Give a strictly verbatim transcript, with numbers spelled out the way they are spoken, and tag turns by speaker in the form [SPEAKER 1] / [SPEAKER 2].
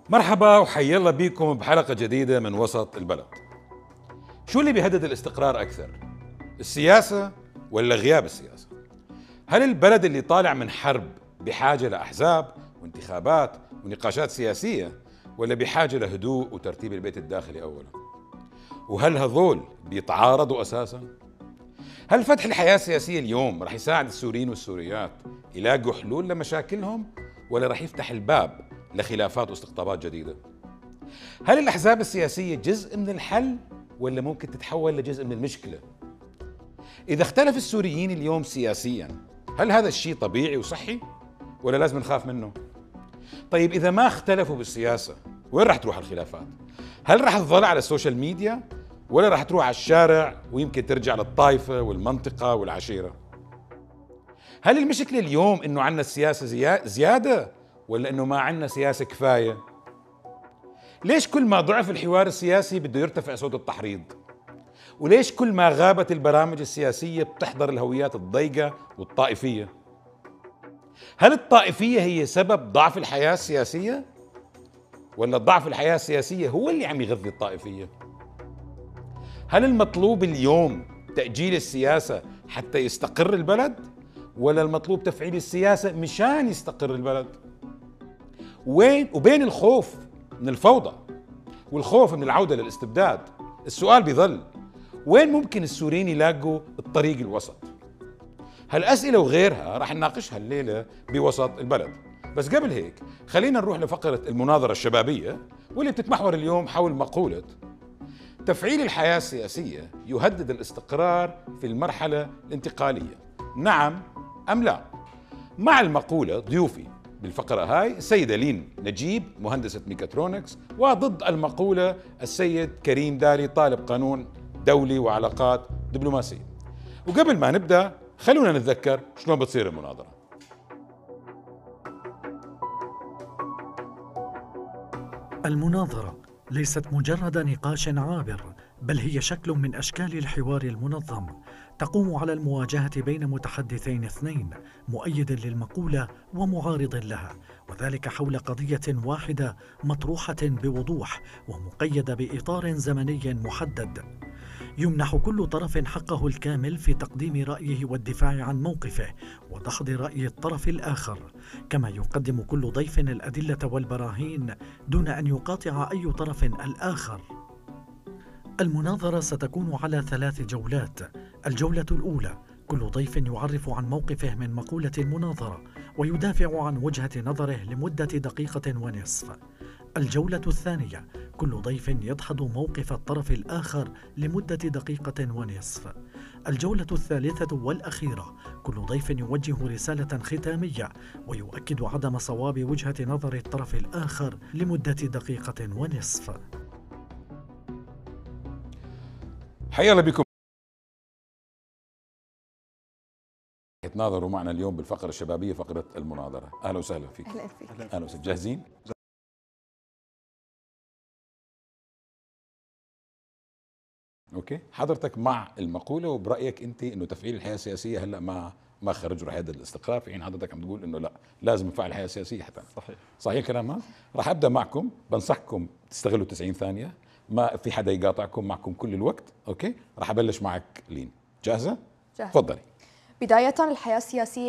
[SPEAKER 1] مرحبا وحيا الله بيكم بحلقة جديدة من وسط البلد. شو اللي بيهدد الاستقرار أكثر؟ السياسة ولا غياب السياسة؟ هل البلد اللي طالع من حرب بحاجة لأحزاب وانتخابات ونقاشات سياسية، ولا بحاجة لهدوء وترتيب البيت الداخلي أولا؟ وهل هذول بيتعارضوا أساسا؟ هل فتح الحياة السياسية اليوم رح يساعد السوريين والسوريات يلاقوا حلول لمشاكلهم، ولا رح يفتح الباب لخلافات واستقطابات جديدة؟ هل الأحزاب السياسية جزء من الحل ولا ممكن تتحول لجزء من المشكلة؟ إذا اختلف السوريين اليوم سياسيا، هل هذا الشيء طبيعي وصحي ولا لازم نخاف منه؟ طيب إذا ما اختلفوا بالسياسة، وين رح تروح الخلافات؟ هل رح تظل على السوشيال ميديا ولا رح تروح على الشارع ويمكن ترجع للطائفة والمنطقة والعشيرة؟ هل المشكلة اليوم إنه عنا السياسة زيادة ولا إنه ما عنا سياسة كفاية؟ ليش كل ما ضعف الحوار السياسي بده يرتفع صوت التحريض؟ وليش كل ما غابت البرامج السياسية بتحضر الهويات الضيقة والطائفية؟ هل الطائفية هي سبب ضعف الحياة السياسية؟ ولا ضعف الحياة السياسية هو اللي عم يغذي الطائفية؟ هل المطلوب اليوم تأجيل السياسة حتى يستقر البلد؟ ولا المطلوب تفعيل السياسة مشان يستقر البلد؟ وين وبين الخوف من الفوضى والخوف من العودة للاستبداد، السؤال بيظل: وين ممكن السوريين يلاقوا الطريق الوسط؟ هالأسئلة وغيرها راح نناقشها الليلة بوسط البلد. بس قبل هيك خلينا نروح لفقرة المناظرة الشبابية، واللي بتتمحور اليوم حول مقولة: تفعيل الحياة السياسية يهدد الاستقرار في المرحلة الانتقالية، نعم أم لا؟ مع المقولة ضيوفي بالفقرة هاي السيدة لين نجيب مهندسة ميكاترونكس، وضد المقولة السيد كريم داري طالب قانون دولي وعلاقات دبلوماسية. وقبل ما نبدأ خلونا نتذكر شلون بتصير المناظرة.
[SPEAKER 2] المناظرة ليست مجرد نقاش عابر، بل هي شكل من أشكال الحوار المنظم، تقوم على المواجهة بين متحدثين اثنين، مؤيد للمقولة ومعارض لها، وذلك حول قضية واحدة مطروحة بوضوح ومقيدة بإطار زمني محدد. يمنح كل طرف حقه الكامل في تقديم رأيه والدفاع عن موقفه ودحض رأي الطرف الآخر، كما يقدم كل ضيف الأدلة والبراهين دون أن يقاطع أي طرف الآخر. المناظرة ستكون على ثلاث جولات. الجولة الأولى كل ضيف يعرف عن موقفه من مقولة المناظرة ويدافع عن وجهة نظره لمدة دقيقة ونصف. الجولة الثانية كل ضيف يدحض موقف الطرف الآخر لمدة دقيقة ونصف. الجولة الثالثة والأخيرة كل ضيف يوجه رسالة ختامية ويؤكد عدم صواب وجهة نظر الطرف الآخر لمدة دقيقة ونصف.
[SPEAKER 1] حيا الله بكم. يتناظروا معنا اليوم بالفقرة الشبابية، فقرة المناظرة. أهلا وسهلا فيك.
[SPEAKER 3] أهلا فيك.
[SPEAKER 1] أهلا وسهلا. جاهزين؟ اوكي، حضرتك مع المقوله وبرايك انت انه تفعيل الحياه السياسيه هلا ما ما خرج رح يهدد الاستقرار، في حين حضرتك عم تقول انه لا، لازم نفعل الحياه السياسيه حتى.
[SPEAKER 4] صحيح
[SPEAKER 1] صحيح الكلام هذا؟ رح ابدا معكم، بنصحكم تستغلوا تسعين ثانيه، ما في حدا يقاطعكم، معكم كل الوقت. اوكي، رح ابلش معك لين. جاهزه؟
[SPEAKER 3] جاهز.
[SPEAKER 1] تفضلي.
[SPEAKER 3] بداية، الحياة السياسية